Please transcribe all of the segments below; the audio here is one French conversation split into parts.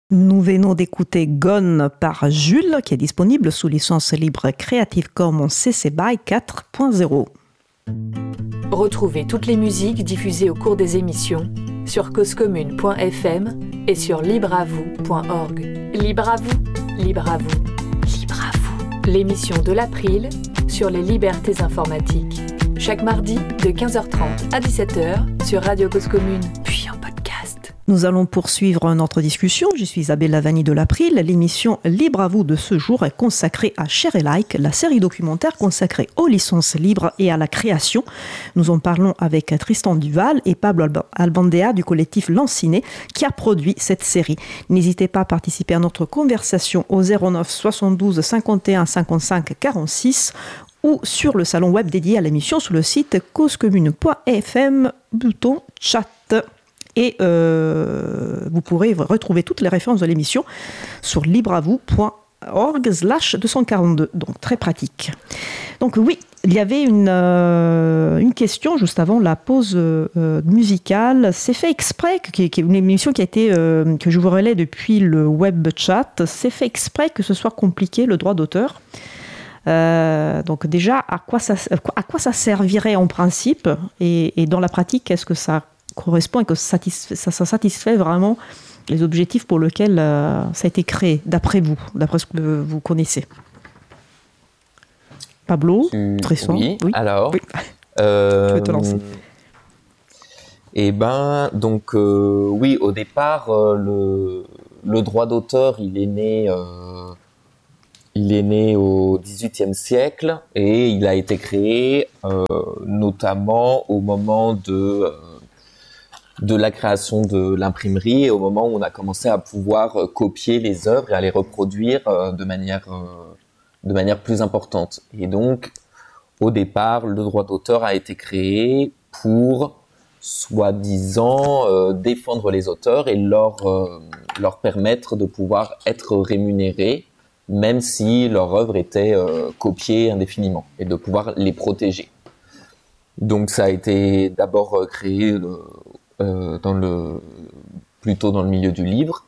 Nous venons d'écouter Gone par Jules, qui est disponible sous licence libre Creative Commons CC BY 4.0. Retrouvez toutes les musiques diffusées au cours des émissions sur causecommune.fm et sur libreavou.org. Libre à vous, libre à vous, libre à vous. L'émission de l'April sur les libertés informatiques. Chaque mardi de 15h30 à 17h sur Radio Cause Commune, puis en podcast. Nous allons poursuivre notre discussion. Je suis Isabelle Lavani de l'April. L'émission Libre à vous de ce jour est consacrée à Share et Like, la série documentaire consacrée aux licences libres et à la création. Nous en parlons avec Tristan Duval et Pablo Albandea du collectif Lanciné qui a produit cette série. N'hésitez pas à participer à notre conversation au 09 72 51 55 46 ou sur le salon web dédié à l'émission sur le site causecommune.fm, bouton chat. Et vous pourrez retrouver toutes les références de l'émission sur libreavou.org/242. Donc, très pratique. Donc, oui, il y avait une question juste avant la pause musicale. C'est fait exprès, qui est une émission qui a été, que je vous relais depuis le web chat. C'est fait exprès que ce soit compliqué, le droit d'auteur. Donc déjà, à quoi ça servirait en principe et dans la pratique, est-ce que ça correspond et que ça satisfait vraiment les objectifs pour lesquels ça a été créé, d'après vous, d'après ce que vous connaissez? Pablo, Tristan. Oui, alors... Oui. Je vais te lancer. Eh ben, donc, oui, au départ, le droit d'auteur, il est né au XVIIIe siècle et il a été créé notamment au moment de la création de l'imprimerie et au moment où on a commencé à pouvoir copier les œuvres et à les reproduire de manière plus importante. Et donc, au départ, le droit d'auteur a été créé pour, soi-disant, défendre les auteurs et leur permettre de pouvoir être rémunérés, même si leur œuvre était copiée indéfiniment, et de pouvoir les protéger. Donc, ça a été d'abord créé plutôt dans le milieu du livre,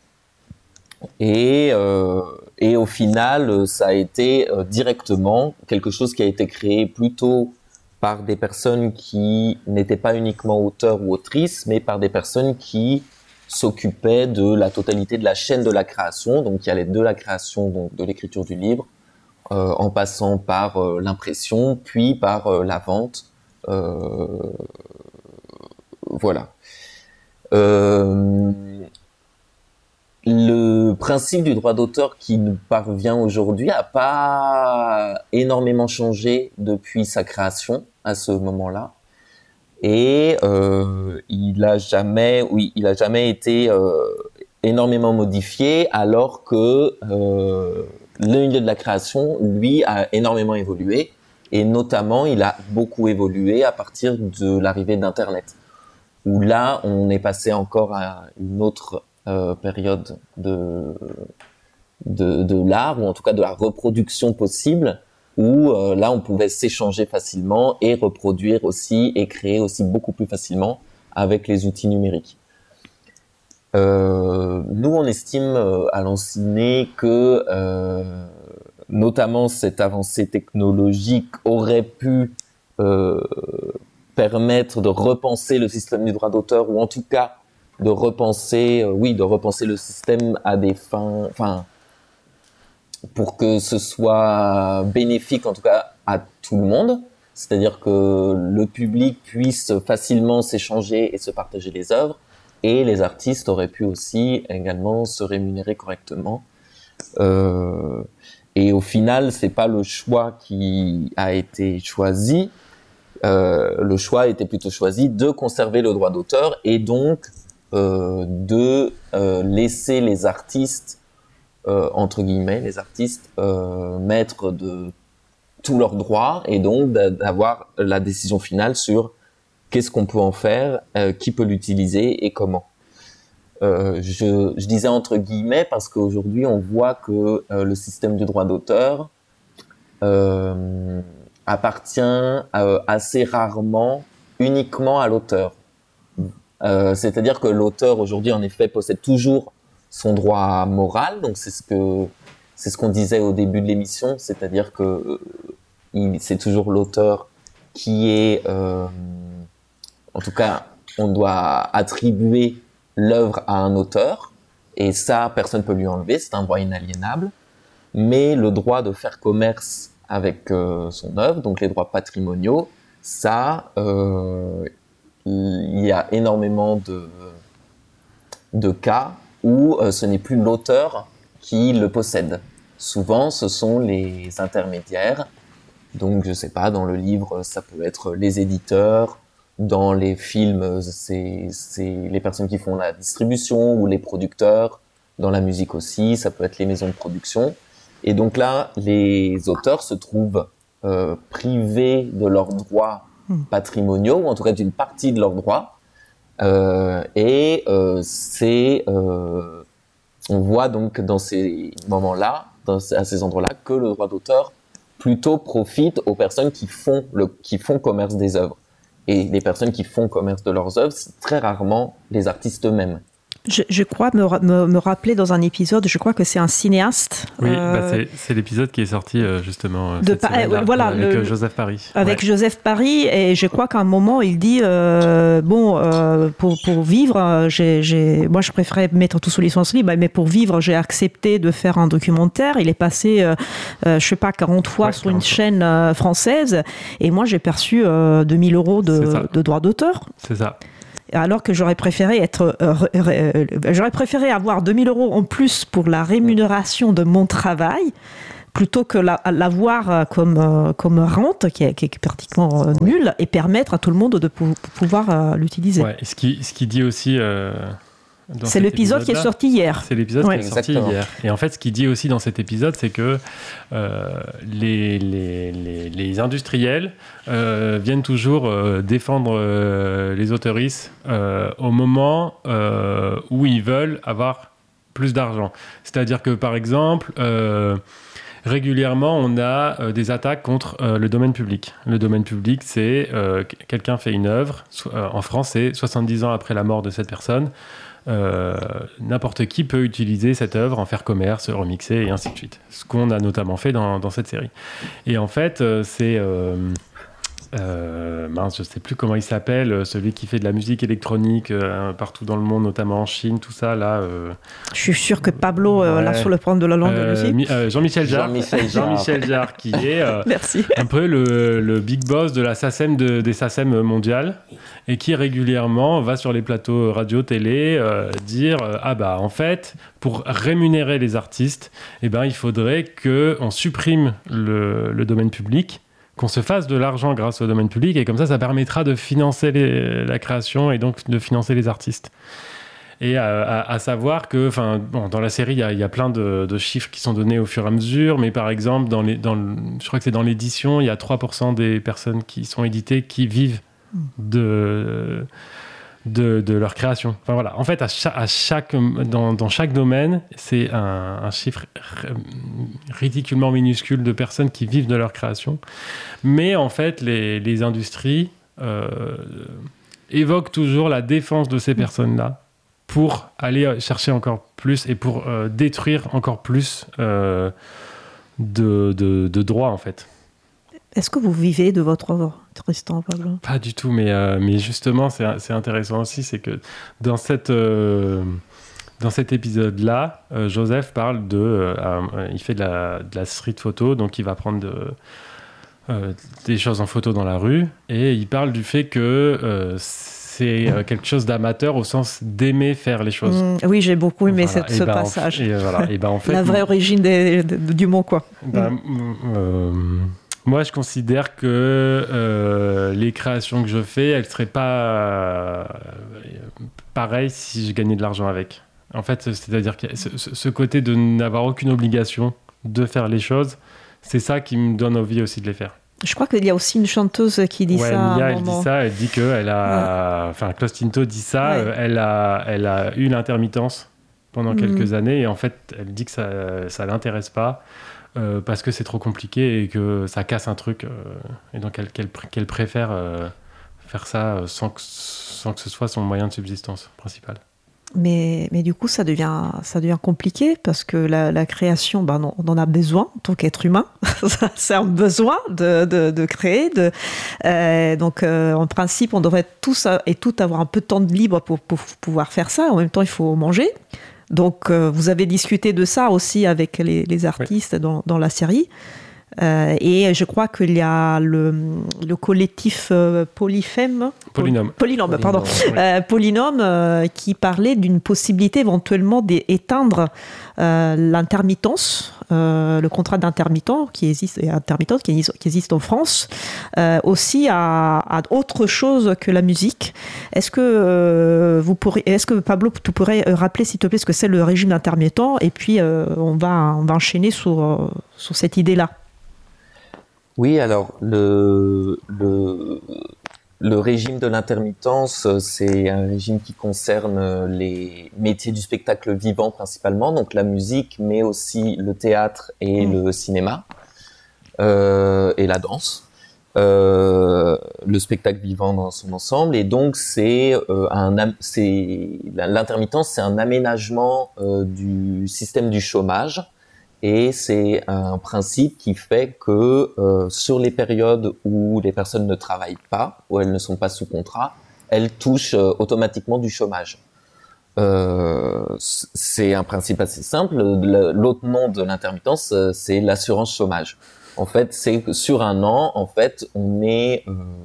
et au final, ça a été directement quelque chose qui a été créé plutôt par des personnes qui n'étaient pas uniquement auteurs ou autrices, mais par des personnes qui s'occupaient de la totalité de la chaîne de la création, donc qui allait de la création donc, de l'écriture du livre, en passant par l'impression, puis par la vente. Voilà. Le principe du droit d'auteur qui nous parvient aujourd'hui n'a pas énormément changé depuis sa création à ce moment-là. Et il a jamais été énormément modifié, alors que le milieu de la création, lui, a énormément évolué, et notamment, il a beaucoup évolué à partir de l'arrivée d'Internet, où là, on est passé encore à une autre période de l'art, ou en tout cas de la reproduction possible, où là on pouvait s'échanger facilement et reproduire aussi et créer aussi beaucoup plus facilement avec les outils numériques. Nous on estime à Lanciné que notamment cette avancée technologique aurait pu permettre de repenser le système du droit d'auteur, ou en tout cas de repenser le système à des fins, pour que ce soit bénéfique en tout cas à tout le monde, c'est-à-dire que le public puisse facilement s'échanger et se partager les œuvres, et les artistes auraient pu aussi également se rémunérer correctement. Et au final, c'est pas le choix qui a été choisi. Le choix a été plutôt choisi de conserver le droit d'auteur et donc de laisser les artistes entre guillemets, les artistes maîtres de tous leurs droits, et donc d'avoir la décision finale sur qu'est-ce qu'on peut en faire, qui peut l'utiliser et comment. Je disais entre guillemets parce qu'aujourd'hui on voit que le système du droit d'auteur appartient assez rarement uniquement à l'auteur. C'est-à-dire que l'auteur aujourd'hui en effet possède toujours son droit moral. Donc c'est ce qu'on disait au début de l'émission, c'est-à-dire que c'est toujours l'auteur qui est, en tout cas, on doit attribuer l'œuvre à un auteur, et ça, personne ne peut lui enlever, c'est un droit inaliénable. Mais le droit de faire commerce avec son œuvre, donc les droits patrimoniaux, ça, il y a énormément de cas où ce n'est plus l'auteur qui le possède. Souvent, ce sont les intermédiaires. Donc, je sais pas, dans le livre, ça peut être les éditeurs. Dans les films, c'est les personnes qui font la distribution ou les producteurs. Dans la musique aussi, ça peut être les maisons de production. Et donc là, les auteurs se trouvent privés de leurs droits patrimoniaux, ou en tout cas d'une partie de leurs droits. On voit donc dans ces moments-là, à ces endroits-là, que le droit d'auteur plutôt profite aux personnes qui font commerce des œuvres. Et les personnes qui font commerce de leurs œuvres, c'est très rarement les artistes eux-mêmes. Je crois me rappeler dans un épisode, je crois que c'est un cinéaste. Oui, c'est l'épisode qui est sorti justement cette semaine-là, voilà, avec Joseph Paris. Avec Joseph Paris, et je crois qu'à un moment, il dit pour vivre, moi je préférais mettre tout sous licence libre, mais pour vivre, j'ai accepté de faire un documentaire. Il est passé, je sais pas, 40 fois sur une chaîne française, et moi j'ai perçu 2000 € de droits d'auteur. C'est ça. Alors que j'aurais préféré avoir 2000 € en plus pour la rémunération de mon travail, plutôt que l'avoir comme rente, qui est pratiquement nulle, et permettre à tout le monde de pouvoir l'utiliser. Ouais, et ce qui dit aussi... c'est l'épisode qui est sorti hier. C'est l'épisode qui est sorti hier. Et en fait, ce qu'il dit aussi dans cet épisode, c'est que les industriels viennent toujours défendre les autoristes au moment où ils veulent avoir plus d'argent. C'est-à-dire que, par exemple, régulièrement, on a des attaques contre le domaine public. Le domaine public, c'est quelqu'un fait une œuvre. En France, c'est 70 ans après la mort de cette personne. N'importe qui peut utiliser cette œuvre, en faire commerce, remixer et ainsi de suite. Ce qu'on a notamment fait dans cette série. Et en fait, c'est... je sais plus comment il s'appelle, celui qui fait de la musique électronique partout dans le monde, notamment en Chine, tout ça, là... Je suis sûr que Pablo, là, sur le plan de la langue de musique... Jean-Michel Jarre, qui est Merci. Un peu le big boss de la SACEM, des SACEM mondiales, et qui régulièrement va sur les plateaux radio-télé dire en fait, pour rémunérer les artistes, il faudrait qu'on supprime le domaine public, qu'on se fasse de l'argent grâce au domaine public, et comme ça permettra de financer la création et donc de financer les artistes. Et à savoir que, dans la série, il y a plein de chiffres qui sont donnés au fur et à mesure, mais par exemple, je crois que c'est dans l'édition, il y a 3% des personnes qui sont éditées qui vivent de leur création. Enfin voilà. En fait, dans chaque domaine, c'est un chiffre ridiculement minuscule de personnes qui vivent de leur création. Mais en fait, les industries évoquent toujours la défense de ces personnes-là pour aller chercher encore plus et pour détruire encore plus de droits, en fait. Est-ce que vous vivez de votre œuvre, Tristan, Pablo ? Pas du tout, mais justement, c'est intéressant aussi, c'est que dans cet épisode-là, Joseph parle il fait de la street photo, donc il va prendre des choses en photo dans la rue, et il parle du fait que c'est quelque chose d'amateur au sens d'aimer faire les choses. Oui, j'ai beaucoup aimé ce passage. En fait, la vraie origine du mot, quoi. Moi, je considère que les créations que je fais, elles ne seraient pas pareilles si je gagnais de l'argent avec. En fait, c'est-à-dire que ce côté de n'avoir aucune obligation de faire les choses, c'est ça qui me donne envie aussi de les faire. Je crois qu'il y a aussi une chanteuse qui dit ça. Mia, elle dit ça, elle dit qu'elle a... Enfin, Klaus Tinto dit ça, elle a eu l'intermittence pendant quelques années, et en fait, elle dit que ça ne l'intéresse pas. Parce que c'est trop compliqué et que ça casse un truc, et donc qu'elle préfère faire ça sans que ce soit son moyen de subsistance principal. Mais du coup, ça devient compliqué parce que la création, on en a besoin en tant qu'être humain. C'est un besoin de créer. Donc, en principe, on devrait tous et toutes avoir un peu de temps de libre pour pouvoir faire ça. En même temps, il faut manger. Donc, vous avez discuté de ça aussi avec les artistes dans la série. Et je crois qu'il y a le collectif Polynôme, qui parlait d'une possibilité éventuellement d'éteindre l'intermittence, le contrat d'intermittent qui existe en France, aussi à autre chose que la musique. Est-ce que Pablo, tu pourrais rappeler s'il te plaît ce que c'est le régime d'intermittent, et puis on va enchaîner sur cette idée-là. Oui, alors le régime de l'intermittence, c'est un régime qui concerne les métiers du spectacle vivant principalement, donc la musique, mais aussi le théâtre et le cinéma et la danse, le spectacle vivant dans son ensemble. Et donc l'intermittence, c'est un aménagement du système du chômage. Et c'est un principe qui fait que sur les périodes où les personnes ne travaillent pas, où elles ne sont pas sous contrat, elles touchent automatiquement du chômage. C'est un principe assez simple. L'autre nom de l'intermittence, c'est l'assurance chômage. En fait, c'est que sur un an, en fait, on est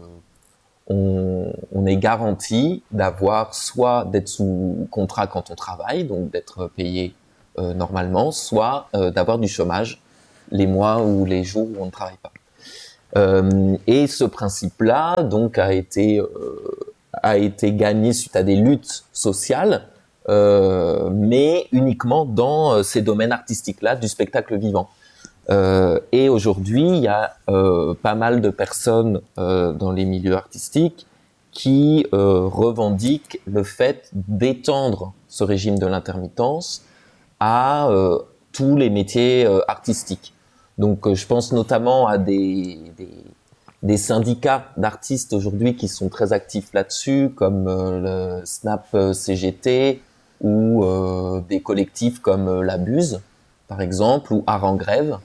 garanti d'avoir soit d'être sous contrat quand on travaille, donc d'être payé normalement, soit d'avoir du chômage les mois ou les jours où on ne travaille pas. Et ce principe-là, donc, a été gagné suite à des luttes sociales, mais uniquement dans ces domaines artistiques-là du spectacle vivant. Et aujourd'hui, il y a pas mal de personnes dans les milieux artistiques qui revendiquent le fait d'étendre ce régime de l'intermittence à tous les métiers artistiques. Donc je pense notamment à des syndicats d'artistes aujourd'hui qui sont très actifs là-dessus, comme le Snap CGT ou des collectifs comme La Buse, par exemple, ou Art en Grève.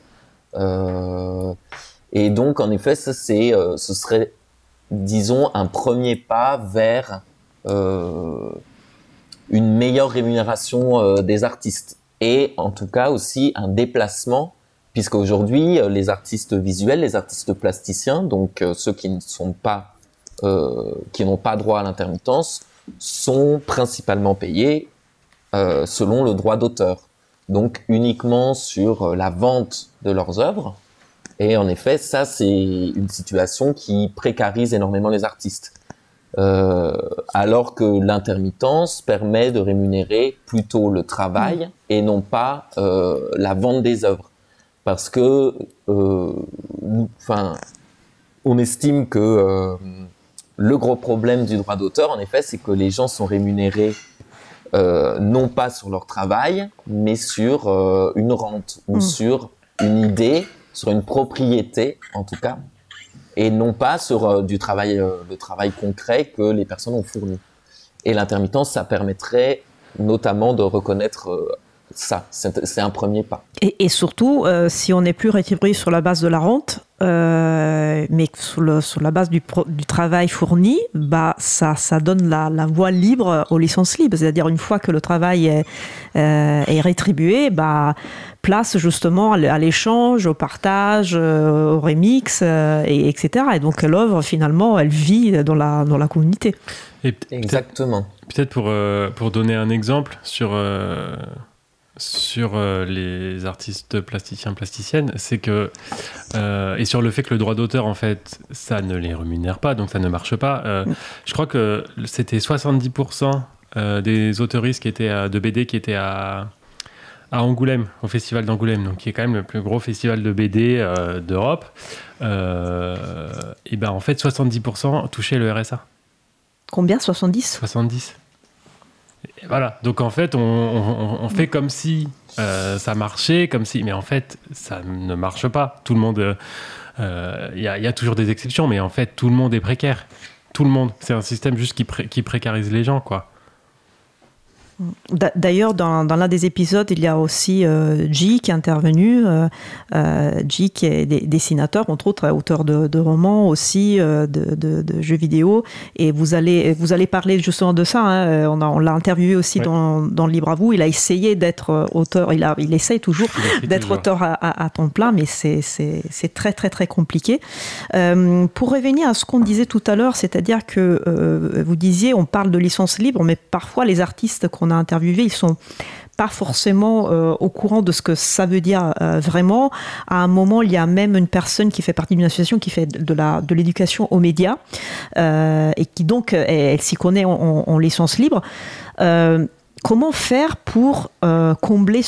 Et donc en effet, ce serait, disons, un premier pas vers une meilleure rémunération des artistes. Et en tout cas aussi un déplacement, puisqu'aujourd'hui les artistes visuels, les artistes plasticiens, donc ceux qui n'ont pas droit à l'intermittence, sont principalement payés selon le droit d'auteur, donc uniquement sur la vente de leurs œuvres. Et en effet, ça c'est une situation qui précarise énormément les artistes. Alors que l'intermittence permet de rémunérer plutôt le travail et non pas la vente des œuvres, parce que on estime que le gros problème du droit d'auteur, en effet, c'est que les gens sont rémunérés non pas sur leur travail, mais sur une rente ou sur une idée, sur une propriété en tout cas, et non pas sur le travail concret que les personnes ont fourni. Et l'intermittence, ça permettrait notamment de reconnaître ça. C'est un premier pas. Et surtout, si on n'est plus rétribué sur la base de la rente, mais sur la base du travail fourni, ça donne la voie libre aux licences libres. C'est-à-dire, une fois que le travail est rétribué, place justement à l'échange, au partage, au remix, etc. Et donc l'œuvre, finalement, elle vit dans la communauté. Et exactement. Peut-être pour donner un exemple sur les artistes plasticiens, plasticiennes, c'est que et sur le fait que le droit d'auteur, en fait, ça ne les rémunère pas, donc ça ne marche pas. Je crois que c'était 70% des autoristes de BD qui étaient à Angoulême, au festival d'Angoulême, donc qui est quand même le plus gros festival de BD d'Europe. Et en fait, 70% touchaient le RSA. Combien ? 70 ? 70. Et voilà, donc en fait, on fait comme si ça marchait, mais en fait, ça ne marche pas. Tout le monde, y a toujours des exceptions, mais en fait, tout le monde est précaire. Tout le monde. C'est un système juste qui précarise les gens, quoi. D'ailleurs, dans l'un des épisodes, il y a aussi G qui est intervenu. G qui est dessinateur, entre autres, auteur de romans aussi, de jeux vidéo. Et vous allez parler justement de ça. Hein. On l'a interviewé aussi dans le Libre à vous. Il a essayé d'être auteur. Il essaye toujours d'être auteur à temps plein, mais c'est très très très compliqué. Pour revenir à ce qu'on disait tout à l'heure, c'est-à-dire que vous disiez, on parle de licence libre, mais parfois les artistes qu'on a interviewés, ils sont pas forcément au courant de ce que ça veut dire vraiment. À un moment, il y a même une personne qui fait partie d'une association qui fait de l'éducation aux médias et qui donc, elle s'y connaît en licence libre. Comment faire pour combler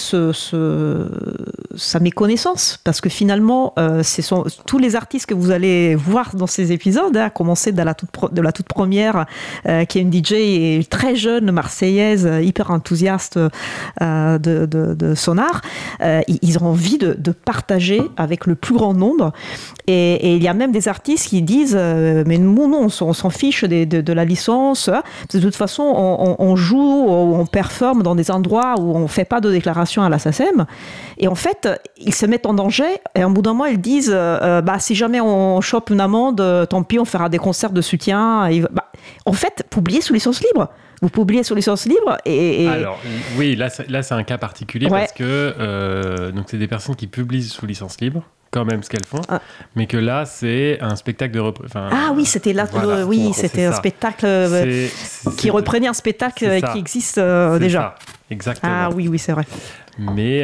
sa méconnaissance ? Parce que finalement, ce sont tous les artistes que vous allez voir dans ces épisodes, à commencer de la toute première, qui est une DJ et très jeune, marseillaise, hyper enthousiaste de son art. Ils ont envie de partager avec le plus grand nombre. Et il y a même des artistes qui disent mais nous, non, on s'en fiche de la licence. De toute façon, on joue, on performe dans des endroits où on ne fait pas de déclaration à la SACEM. Et en fait, ils se mettent en danger. Et au bout d'un mois, ils disent si jamais on chope une amende, tant pis, on fera des concerts de soutien. En fait, publiez sous licence libre. Vous publiez sous licence libre Alors, oui, là c'est un cas particulier parce que donc c'est des personnes qui publient sous licence libre, quand même ce qu'elles font, mais que là c'est un spectacle de c'était là, c'était un spectacle qui reprenait un spectacle qui existe déjà. Ça. Exactement. Ah oui, c'est vrai. Mais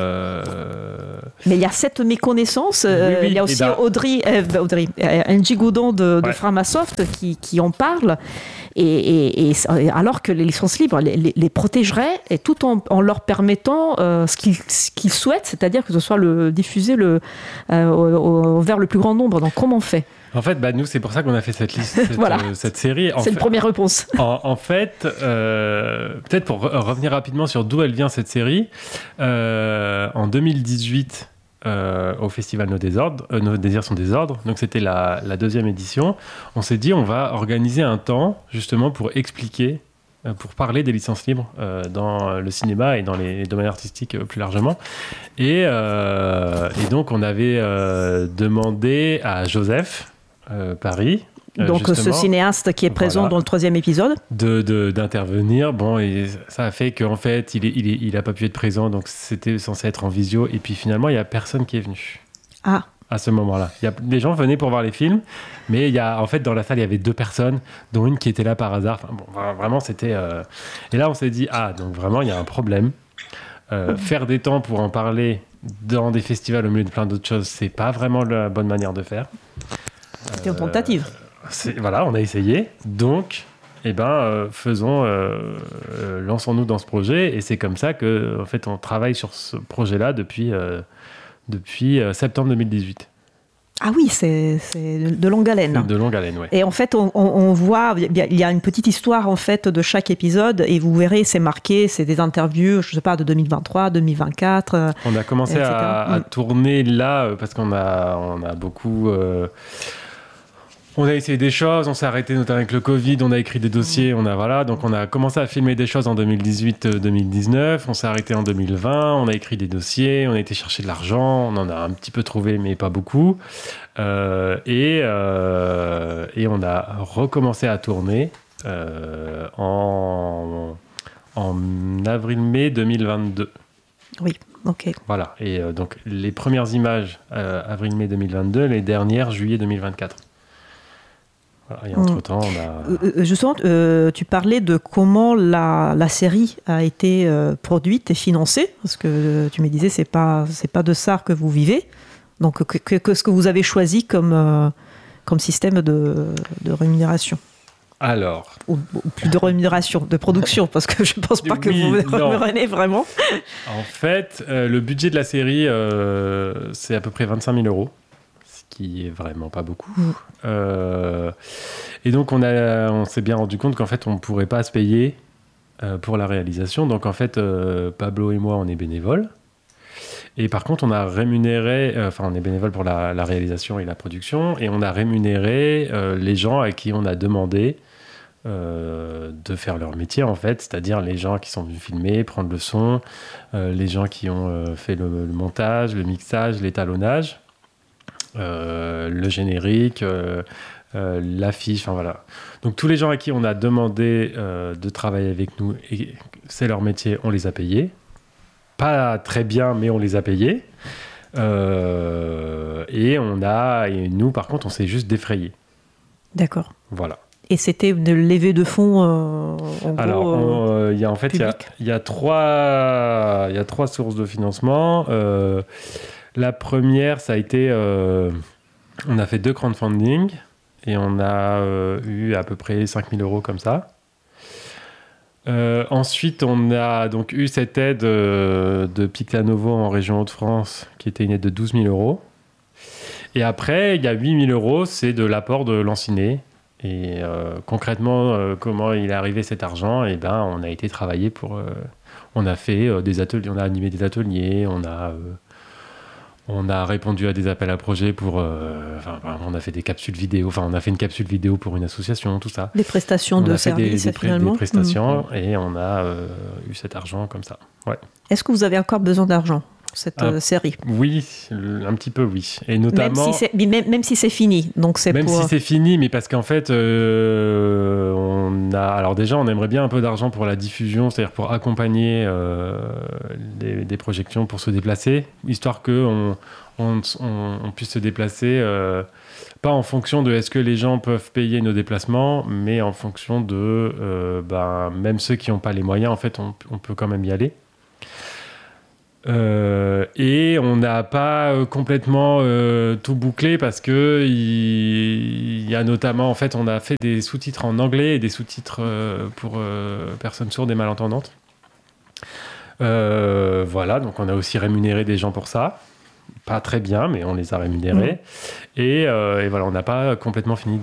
il y a cette méconnaissance. Il y a aussi Angie Goudon de Framasoft qui en parle. Et alors que les licences libres les protégeraient, et tout en leur permettant ce qu'ils souhaitent, c'est-à-dire que ce soit diffusé vers le plus grand nombre. Donc comment on fait ? En fait, nous, c'est pour ça qu'on a fait cette liste, cette série. C'est une première réponse. En fait, peut-être pour revenir rapidement sur d'où elle vient, cette série, en 2018, au Festival Nos Désirs sont des ordres, donc c'était la deuxième édition, on s'est dit on va organiser un temps justement pour expliquer, pour parler des licences libres dans le cinéma et dans les domaines artistiques plus largement. Et donc on avait demandé à Joseph Paris, donc ce cinéaste qui est présent dans le 3e épisode, d'intervenir. Bon, et ça a fait qu'en fait il a pas pu être présent, donc c'était censé être en visio, et puis finalement il y a personne qui est venu à ce moment-là. Les gens venaient pour voir les films, mais en fait dans la salle il y avait 2 personnes, dont une qui était là par hasard. Vraiment c'était et là on s'est dit donc vraiment il y a un problème. Faire des temps pour en parler dans des festivals au milieu de plein d'autres choses, c'est pas vraiment la bonne manière de faire. C'était une tentative. On a essayé. Donc, lançons-nous dans ce projet. Et c'est comme ça que, en fait, on travaille sur ce projet-là depuis septembre 2018. Ah oui, c'est de longue haleine. De longue haleine, oui. Et en fait, on voit, il y a une petite histoire en fait de chaque épisode, et vous verrez, c'est marqué, c'est des interviews, je sais pas, de 2023, 2024. On a commencé à tourner là parce qu'on a beaucoup. On a essayé des choses, on s'est arrêté notamment avec le Covid, on a écrit des dossiers, donc on a commencé à filmer des choses en 2018-2019, on s'est arrêté en 2020, on a écrit des dossiers, on a été chercher de l'argent, on en a un petit peu trouvé mais pas beaucoup, et on a recommencé à tourner en avril-mai 2022. Oui, ok. Voilà, et donc les premières images avril-mai 2022, les dernières juillet 2024. Et entre-temps, on a... Justement, tu parlais de comment la série a été produite et financée, parce que tu me disais c'est pas de ça que vous vivez. Donc, qu'est-ce que vous avez choisi comme système de rémunération ? Alors... Ou plus de rémunération, de production, parce que je pense pas que vous rémunérez vraiment. En fait, le budget de la série, c'est à peu près 25 000 €. Qui est vraiment pas beaucoup. Et donc on s'est bien rendu compte qu'en fait on pourrait pas se payer pour la réalisation. Donc en fait Pablo et moi on est bénévoles. Et par contre on a rémunéré, on est bénévoles pour la réalisation et la production, et on a rémunéré les gens à qui on a demandé de faire leur métier, en fait, c'est-à-dire les gens qui sont venus filmer, prendre le son, les gens qui ont fait le montage, le mixage, l'étalonnage, le générique, l'affiche, enfin voilà. Donc tous les gens à qui on a demandé de travailler avec nous, et c'est leur métier, on les a payés. Pas très bien, mais on les a payés. Et nous, par contre, on s'est juste défrayés. D'accord. Voilà. Et c'était de levée de fonds Alors, il y a trois sources de financement. La première, ça a été... on a fait 2 crowdfunding et on a eu à peu près 5 000 € comme ça. Ensuite, on a donc eu cette aide de Piclanovo en région Hauts-de-France, qui était une aide de 12 000 €. Et après, il y a 8 000 €, c'est de l'apport de Lanciné. Et concrètement, comment il est arrivé cet argent ? Eh ben, on a été travailler pour... on a fait des ateliers, on a animé des ateliers, on a répondu à des appels à projets pour... on a fait des capsules vidéo, on a fait une capsule vidéo pour une association, tout ça. Des prestations de services, finalement. Des prestations, et on a eu cet argent comme ça. Ouais. Est-ce que vous avez encore besoin d'argent pour cette série ? Oui, un petit peu, oui. Et notamment... Même si c'est fini. Donc c'est même si c'est fini, mais parce qu'en fait, alors déjà, on aimerait bien un peu d'argent pour la diffusion, c'est-à-dire pour accompagner des projections pour se déplacer, histoire qu'on puisse se déplacer, pas en fonction de est-ce que les gens peuvent payer nos déplacements, mais en fonction de même ceux qui n'ont pas les moyens, en fait, on peut quand même y aller. Et on n'a pas complètement tout bouclé parce que il y a notamment, en fait, on a fait des sous-titres en anglais et des sous-titres pour personnes sourdes et malentendantes. Voilà, donc on a aussi rémunéré des gens pour ça. Pas très bien, mais on les a rémunérés. Et voilà, on n'a pas complètement fini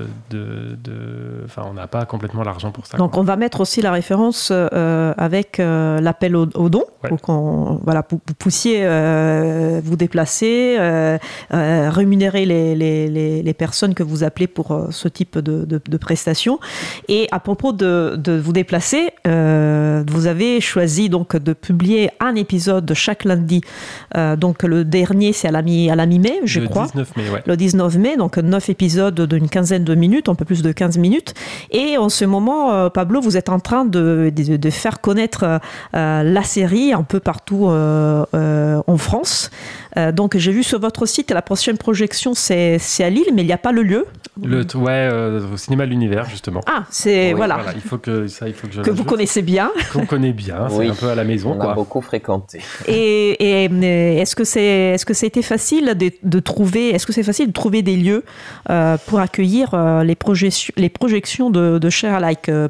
on n'a pas complètement l'argent pour ça. Donc, on va mettre aussi la référence avec l'appel aux dons, pour qu'on vous puissiez vous déplacer, rémunérer les personnes que vous appelez pour ce type de prestations. Et à propos de vous déplacer, vous avez choisi donc de publier un épisode chaque lundi. Donc, le dernier, c'est à la mi-mai, je crois. Le 19 mai, ouais. Le 19 mai, donc 9 épisodes d'une quinzaine de minutes, un peu plus de 15 minutes. Et en ce moment, Pablo, vous êtes en train de faire connaître la série un peu partout en France. Donc, j'ai vu sur votre site, la prochaine projection, c'est à Lille, mais il n'y a pas le lieu. Au cinéma de l'univers, justement. Ah, c'est... voilà. Il faut que je que vous connaissez bien. Qu'on connaît bien, c'est un peu à la maison. On a beaucoup fréquenté. Et est-ce que c'était facile de trouver... Est-ce que c'est facile de trouver des lieux pour accueillir les projections de Share Alike, Pablo ?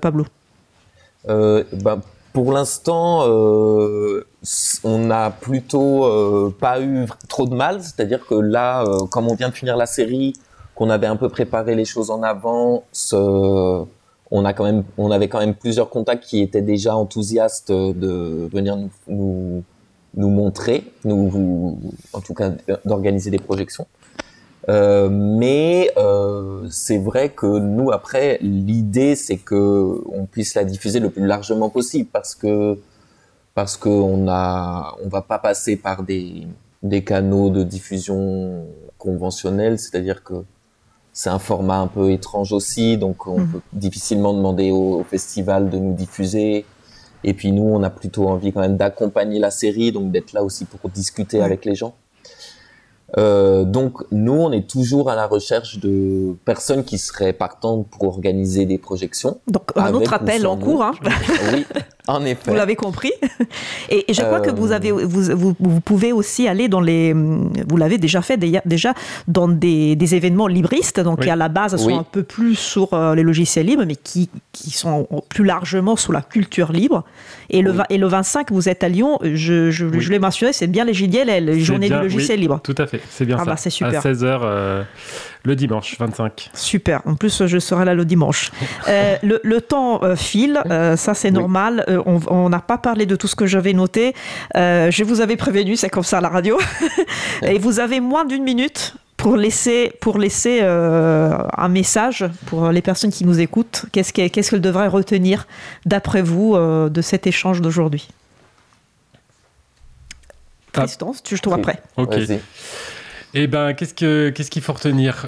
Pour l'instant, on n'a plutôt pas eu trop de mal. C'est-à-dire que là, comme on vient de finir la série, qu'on avait un peu préparé les choses en avance, on avait quand même plusieurs contacts qui étaient déjà enthousiastes de venir nous montrer, en tout cas d'organiser des projections. Mais c'est vrai que nous, après, l'idée c'est que on puisse la diffuser le plus largement possible, parce que on va pas passer par des canaux de diffusion conventionnels, c'est-à-dire que c'est un format un peu étrange aussi, donc on peut difficilement demander au festival de nous diffuser. Et puis nous, on a plutôt envie quand même d'accompagner la série, donc d'être là aussi pour discuter avec les gens. Donc nous, on est toujours à la recherche de personnes qui seraient partantes pour organiser des projections. Donc un autre appel en cours, hein. Oui, en effet. Vous l'avez compris. Et je crois que vous pouvez aussi aller dans vous l'avez déjà fait déjà dans des événements libristes, donc qui à la base sont un peu plus sur les logiciels libres, mais qui sont plus largement sur la culture libre. Et le 25, vous êtes à Lyon. Je l'ai mentionné, c'est bien les JDL, les journées du logiciel libre. Tout à fait, c'est bien ça. C'est super. À 16h le dimanche 25. Super. En plus, je serai là le dimanche. Le temps file, ça c'est normal. On n'a pas parlé de tout ce que j'avais noté. Je vous avais prévenu, c'est comme ça à la radio. Et vous avez moins d'1 minute pour laisser un message pour les personnes qui nous écoutent, qu'est-ce qu'elles devraient retenir d'après vous de cet échange d'aujourd'hui? Tristan, je te vois prêt. Ok. Vas-y. Eh ben, qu'est-ce qu'il faut retenir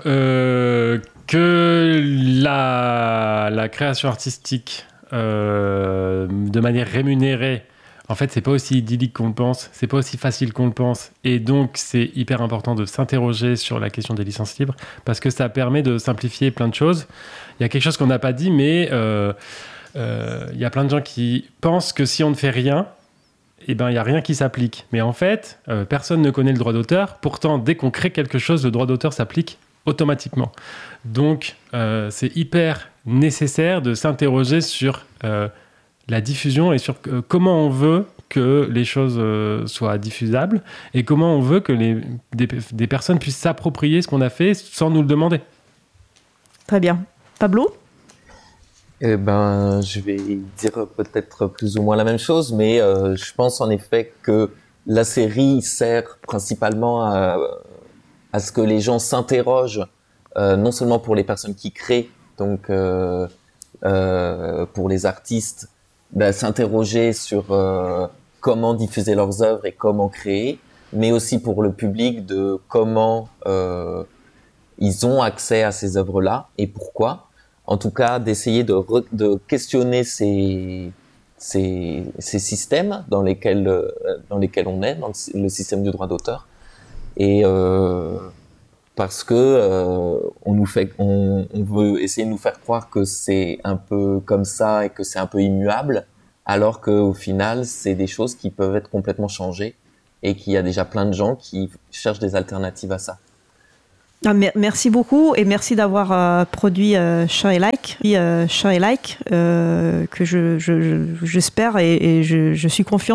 que la création artistique de manière rémunérée, en fait, c'est pas aussi idyllique qu'on le pense, c'est pas aussi facile qu'on le pense, et donc c'est hyper important de s'interroger sur la question des licences libres parce que ça permet de simplifier plein de choses. Il y a quelque chose qu'on n'a pas dit, mais il y a plein de gens qui pensent que si on ne fait rien, eh ben, il n'y a rien qui s'applique. Mais en fait, personne ne connaît le droit d'auteur. Pourtant, dès qu'on crée quelque chose, le droit d'auteur s'applique automatiquement. Donc, c'est hyper nécessaire de s'interroger sur la diffusion et sur comment on veut que les choses soient diffusables et comment on veut que des personnes puissent s'approprier ce qu'on a fait sans nous le demander. Très bien. Pablo ? Eh ben, je vais dire peut-être plus ou moins la même chose, mais je pense en effet que la série sert principalement à ce que les gens s'interrogent, non seulement pour les personnes qui créent, donc pour les artistes, s'interroger sur comment diffuser leurs œuvres et comment créer, mais aussi pour le public de comment ils ont accès à ces œuvres-là et pourquoi. En tout cas, d'essayer de questionner ces systèmes dans lesquels on est, dans le système du droit d'auteur, et parce que on veut essayer de nous faire croire que c'est un peu comme ça et que c'est un peu immuable, alors qu'au final, c'est des choses qui peuvent être complètement changées et qu'il y a déjà plein de gens qui cherchent des alternatives à ça. Ah, merci beaucoup et merci d'avoir produit Share et Like, que j'espère et je suis confiante